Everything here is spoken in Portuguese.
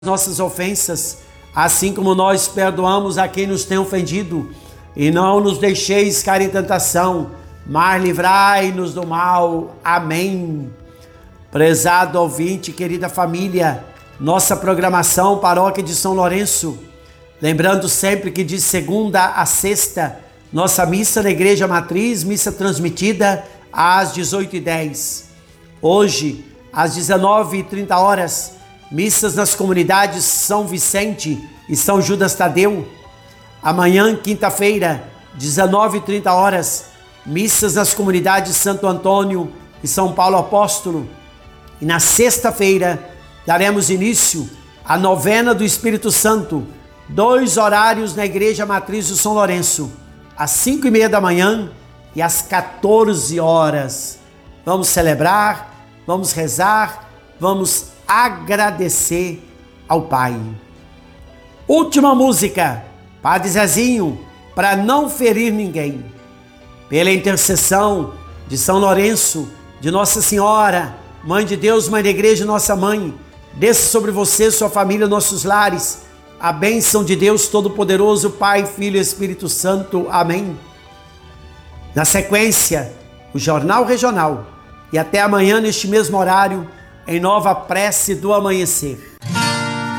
nossas ofensas, assim como nós perdoamos a quem nos tem ofendido. E não nos deixeis cair em tentação, mas livrai-nos do mal. Amém. Prezado ouvinte, querida família, nossa programação Paróquia de São Lourenço, lembrando sempre que de segunda a sexta, nossa missa na Igreja Matriz, missa transmitida às 18h10. Hoje, às 19h30, missas nas comunidades São Vicente e São Judas Tadeu. Amanhã, quinta-feira, 19h30, missas nas comunidades Santo Antônio e São Paulo Apóstolo. E na sexta-feira, daremos início à novena do Espírito Santo, 2 horários na Igreja Matriz do São Lourenço, às 5h30 da manhã e às 14 horas. Vamos celebrar, vamos rezar, vamos agradecer ao Pai. Última música, Padre Zezinho, para não ferir ninguém. Pela intercessão de São Lourenço, de Nossa Senhora, Mãe de Deus, Mãe da Igreja, nossa Mãe, desça sobre você, sua família, nossos lares, a bênção de Deus Todo-Poderoso, Pai, Filho e Espírito Santo. Amém. Na sequência, o Jornal Regional. E até amanhã, neste mesmo horário, em nova prece do amanhecer.